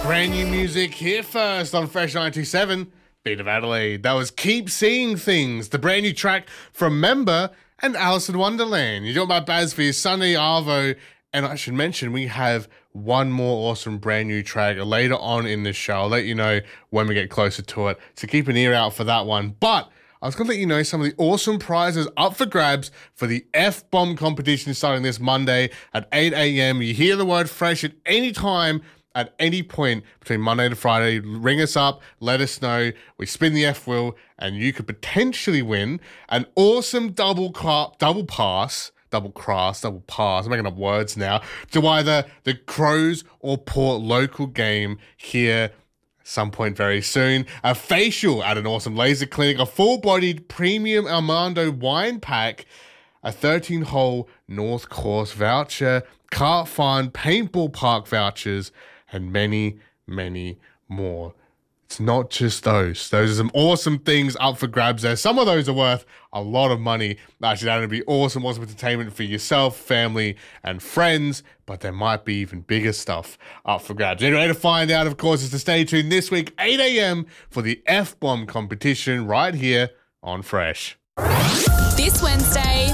Brand new music here first on Fresh 927, Beat of Adelaide. That was Keep Seeing Things, the brand new track from Member and Alice in Wonderland. You're talking about Baz for your Sunday Arvo, and I should mention we have one more awesome brand new track later on in the show. I'll let you know when we get closer to it, so keep an ear out for that one. But I was going to let you know some of the awesome prizes up for grabs for the F-Bomb competition starting this Monday at 8 a.m. You hear the word Fresh at any time, at any point between Monday to Friday. Ring us up, let us know. We spin the F wheel, and you could potentially win an awesome double pass. I'm making up words now, to either the Crows or Port local game here some point very soon. A facial at an awesome laser clinic, a full-bodied premium Armando wine pack, a 13-hole North Course voucher, kart fun, paintball park vouchers, and many, many more. It's not just those. Those are some awesome things up for grabs there. Some of those are worth a lot of money. Actually, that would be awesome entertainment for yourself, family, and friends. But there might be even bigger stuff up for grabs. Anyway, to find out, of course, is to stay tuned this week, 8 a.m. for the F-Bomb competition right here on Fresh. This Wednesday,